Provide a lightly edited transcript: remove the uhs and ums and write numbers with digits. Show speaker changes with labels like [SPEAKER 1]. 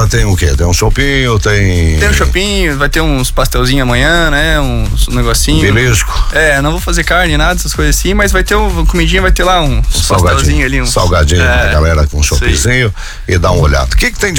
[SPEAKER 1] agora tem o quê? Tem um chopinho, tem...
[SPEAKER 2] Tem um chopinho, vai ter uns pastelzinhos amanhã, né? Uns negocinhos.
[SPEAKER 1] Belisco.
[SPEAKER 2] Não vou fazer carne, nada, essas coisas assim, mas vai ter comidinha, vai ter lá uns pastelzinhos ali.
[SPEAKER 1] Salgadinho, a galera com um chopinzinho e dá uma olhada. O que tem de